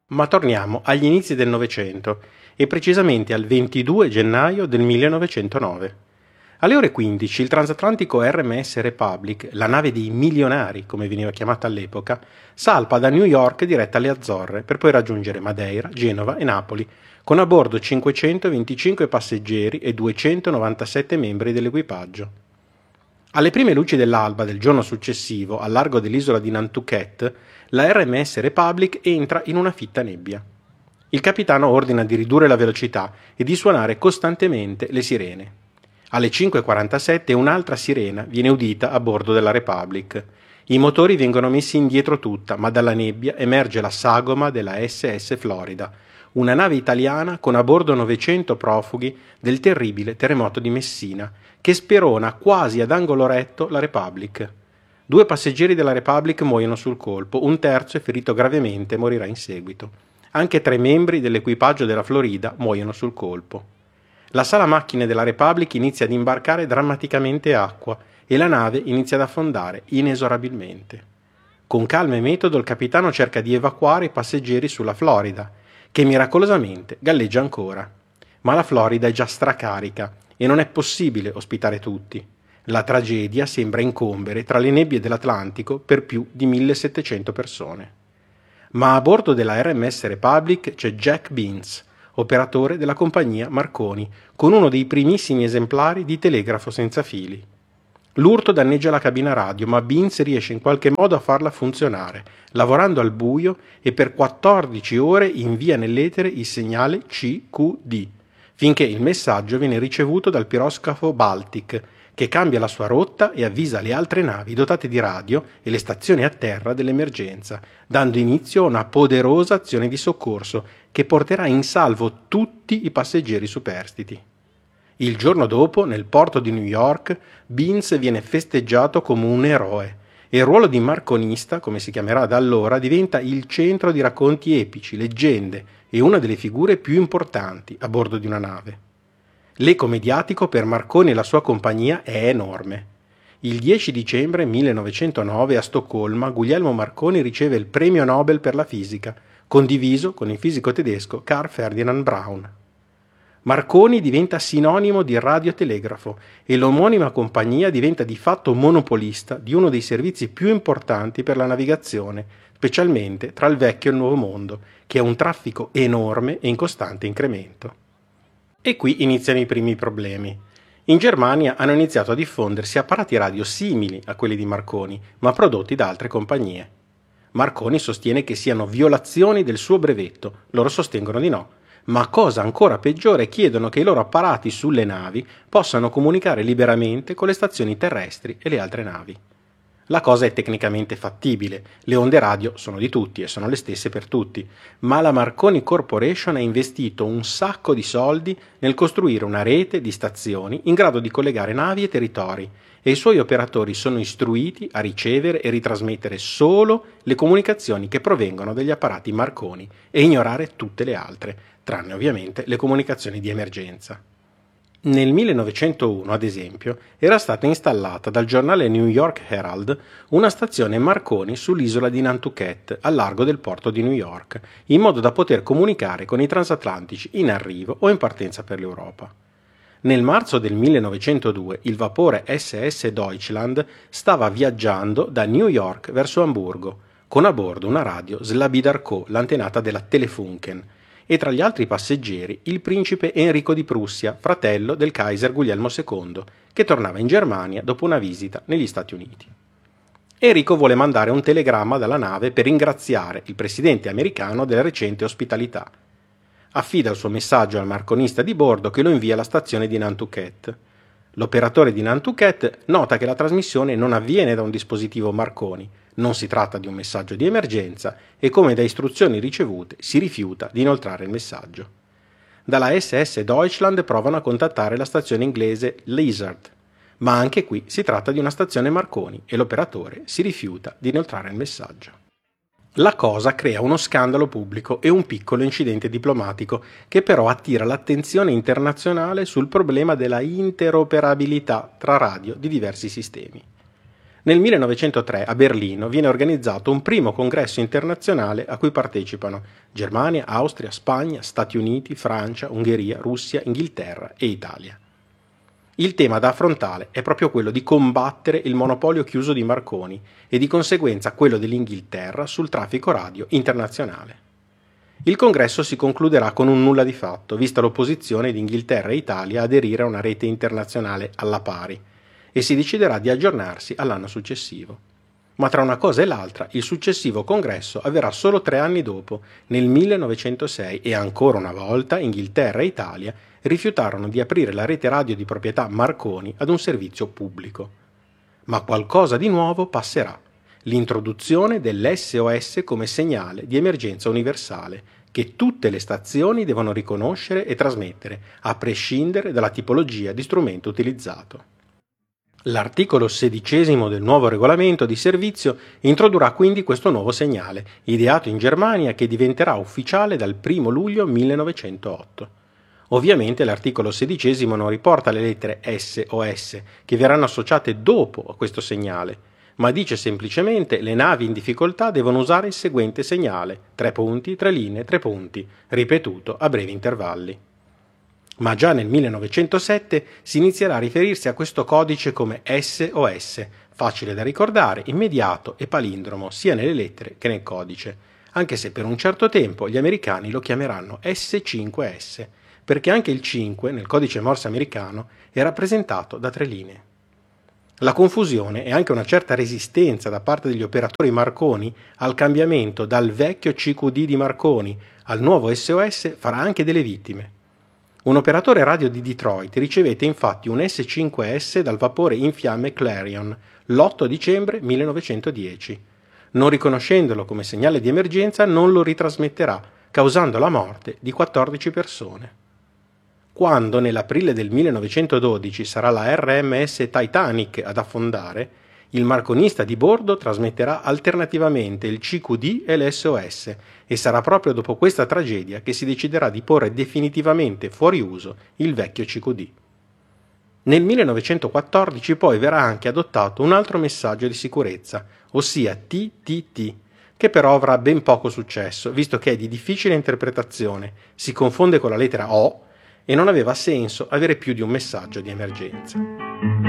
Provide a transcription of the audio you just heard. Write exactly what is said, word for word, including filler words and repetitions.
Ma torniamo agli inizi del Novecento e precisamente al ventidue gennaio del millenovecentonove. Alle ore quindici il transatlantico R M S Republic, la nave dei milionari come veniva chiamata all'epoca, salpa da New York diretta alle Azzorre per poi raggiungere Madeira, Genova e Napoli, con a bordo cinquecentoventicinque passeggeri e duecentonovantasette membri dell'equipaggio. Alle prime luci dell'alba del giorno successivo, al largo dell'isola di Nantucket, la R M S Republic entra in una fitta nebbia. Il capitano ordina di ridurre la velocità e di suonare costantemente le sirene. Alle cinque e quarantasette un'altra sirena viene udita a bordo della Republic. I motori vengono messi indietro tutta, ma dalla nebbia emerge la sagoma della S S Florida, una nave italiana con a bordo novecento profughi del terribile terremoto di Messina, che sperona quasi ad angolo retto la Republic. Due passeggeri della Republic muoiono sul colpo, un terzo è ferito gravemente e morirà in seguito. Anche tre membri dell'equipaggio della Florida muoiono sul colpo. La sala macchine della Republic inizia ad imbarcare drammaticamente acqua e la nave inizia ad affondare inesorabilmente. Con calma e metodo il capitano cerca di evacuare i passeggeri sulla Florida, che miracolosamente galleggia ancora. Ma la Florida è già stracarica e non è possibile ospitare tutti. La tragedia sembra incombere tra le nebbie dell'Atlantico per più di millesettecento persone. Ma a bordo della R M S Republic c'è Jack Binns, operatore della compagnia Marconi, con uno dei primissimi esemplari di telegrafo senza fili. L'urto danneggia la cabina radio, ma Binns riesce in qualche modo a farla funzionare, lavorando al buio, e per quattordici ore invia nell'etere il segnale C Q D, finché il messaggio viene ricevuto dal piroscafo Baltic, che cambia la sua rotta e avvisa le altre navi dotate di radio e le stazioni a terra dell'emergenza, dando inizio a una poderosa azione di soccorso che porterà in salvo tutti i passeggeri superstiti. Il giorno dopo, nel porto di New York, Binns viene festeggiato come un eroe e il ruolo di marconista, come si chiamerà da allora, diventa il centro di racconti epici, leggende e una delle figure più importanti a bordo di una nave. L'eco mediatico per Marconi e la sua compagnia è enorme. Il dieci dicembre millenovecentonove a Stoccolma Guglielmo Marconi riceve il premio Nobel per la fisica, condiviso con il fisico tedesco Carl Ferdinand Braun. Marconi diventa sinonimo di radiotelegrafo e l'omonima compagnia diventa di fatto monopolista di uno dei servizi più importanti per la navigazione, specialmente tra il vecchio e il nuovo mondo, che ha un traffico enorme e in costante incremento. E qui iniziano i primi problemi. In Germania hanno iniziato a diffondersi apparati radio simili a quelli di Marconi, ma prodotti da altre compagnie. Marconi sostiene che siano violazioni del suo brevetto, loro sostengono di no. Ma cosa ancora peggiore, chiedono che i loro apparati sulle navi possano comunicare liberamente con le stazioni terrestri e le altre navi. La cosa è tecnicamente fattibile, le onde radio sono di tutti e sono le stesse per tutti, ma la Marconi Corporation ha investito un sacco di soldi nel costruire una rete di stazioni in grado di collegare navi e territori, e i suoi operatori sono istruiti a ricevere e ritrasmettere solo le comunicazioni che provengono dagli apparati Marconi e ignorare tutte le altre, tranne ovviamente le comunicazioni di emergenza. Nel millenovecentouno, ad esempio, era stata installata dal giornale New York Herald una stazione Marconi sull'isola di Nantucket, al largo del porto di New York, in modo da poter comunicare con i transatlantici in arrivo o in partenza per l'Europa. Nel marzo del millenovecentodue il vapore S S Deutschland stava viaggiando da New York verso Amburgo, con a bordo una radio Slabidarco, l'antenata della Telefunken, e tra gli altri passeggeri il principe Enrico di Prussia, fratello del Kaiser Guglielmo secondo, che tornava in Germania dopo una visita negli Stati Uniti. Enrico vuole mandare un telegramma dalla nave per ringraziare il presidente americano della recente ospitalità. Affida il suo messaggio al marconista di bordo, che lo invia alla stazione di Nantucket. L'operatore di Nantucket nota che la trasmissione non avviene da un dispositivo Marconi, non si tratta di un messaggio di emergenza e, come da istruzioni ricevute, si rifiuta di inoltrare il messaggio. Dalla S S Deutschland provano a contattare la stazione inglese Lizard, ma anche qui si tratta di una stazione Marconi e l'operatore si rifiuta di inoltrare il messaggio. La cosa crea uno scandalo pubblico e un piccolo incidente diplomatico che però attira l'attenzione internazionale sul problema della interoperabilità tra radio di diversi sistemi. Nel millenovecentotre a Berlino viene organizzato un primo congresso internazionale a cui partecipano Germania, Austria, Spagna, Stati Uniti, Francia, Ungheria, Russia, Inghilterra e Italia. Il tema da affrontare è proprio quello di combattere il monopolio chiuso di Marconi e di conseguenza quello dell'Inghilterra sul traffico radio internazionale. Il congresso si concluderà con un nulla di fatto, vista l'opposizione di Inghilterra e Italia a aderire a una rete internazionale alla pari, e si deciderà di aggiornarsi all'anno successivo. Ma tra una cosa e l'altra, il successivo congresso avverrà solo tre anni dopo, nel millenovecentosei, e ancora una volta Inghilterra e Italia rifiutarono di aprire la rete radio di proprietà Marconi ad un servizio pubblico. Ma qualcosa di nuovo passerà: l'introduzione dell'esse o esse come segnale di emergenza universale, che tutte le stazioni devono riconoscere e trasmettere, a prescindere dalla tipologia di strumento utilizzato. L'articolo sedicesimo del nuovo regolamento di servizio introdurrà quindi questo nuovo segnale, ideato in Germania, che diventerà ufficiale dal primo luglio millenovecentootto. Ovviamente l'articolo sedicesimo non riporta le lettere esse o esse, che verranno associate dopo a questo segnale, ma dice semplicemente: le navi in difficoltà devono usare il seguente segnale, tre punti, tre linee, tre punti, ripetuto a brevi intervalli. Ma già nel millenovecentosette si inizierà a riferirsi a questo codice come esse o esse, facile da ricordare, immediato e palindromo sia nelle lettere che nel codice, anche se per un certo tempo gli americani lo chiameranno esse cinque esse, perché anche il cinque nel codice Morse americano è rappresentato da tre linee. La confusione e anche una certa resistenza da parte degli operatori Marconi al cambiamento dal vecchio C Q D di Marconi al nuovo esse o esse farà anche delle vittime. Un operatore radio di Detroit ricevette infatti un esse cinque esse dal vapore in fiamme Clarion l'otto dicembre millenovecentodieci. Non riconoscendolo come segnale di emergenza, non lo ritrasmetterà, causando la morte di quattordici persone. Quando nell'aprile del millenovecentododici sarà la erre emme esse Titanic ad affondare, il marconista di bordo trasmetterà alternativamente il C Q D e l'esse o esse, e sarà proprio dopo questa tragedia che si deciderà di porre definitivamente fuori uso il vecchio C Q D. Nel millenovecentoquattordici poi verrà anche adottato un altro messaggio di sicurezza, ossia T T T, che però avrà ben poco successo, visto che è di difficile interpretazione, si confonde con la lettera O e non aveva senso avere più di un messaggio di emergenza.